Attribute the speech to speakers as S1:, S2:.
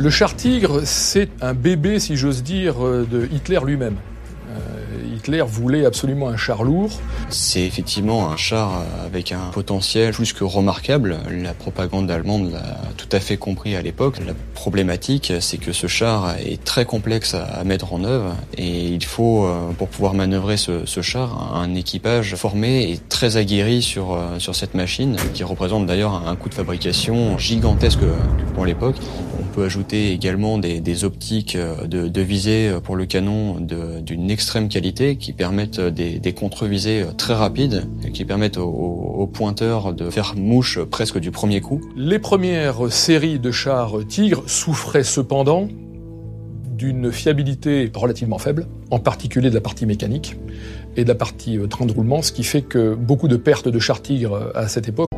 S1: Le char Tigre, c'est un bébé, si j'ose dire, de Hitler lui-même. Hitler voulait absolument un char lourd.
S2: C'est effectivement un char avec un potentiel plus que remarquable. La propagande allemande l'a tout à fait compris à l'époque. La problématique, c'est que ce char est très complexe à mettre en œuvre et il faut, pour pouvoir manœuvrer ce char, un équipage formé et très aguerri sur cette machine, qui représente d'ailleurs un coût de fabrication gigantesque pour l'époque. On peut ajouter également des optiques de visée pour le canon d'une extrême qualité qui permettent des contre-visées très rapides, qui permettent aux pointeurs de faire mouche presque du premier coup.
S1: Les premières séries de chars Tigre souffraient cependant d'une fiabilité relativement faible, en particulier de la partie mécanique et de la partie train de roulement, ce qui fait que beaucoup de pertes de chars Tigre à cette époque